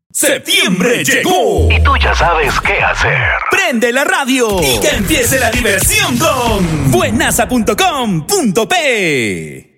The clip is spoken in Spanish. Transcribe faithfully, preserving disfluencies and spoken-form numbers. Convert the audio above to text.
Septiembre llegó y tú ya sabes qué hacer. Prende la radio y que empiece la diversión con buenaza punto com punto pe.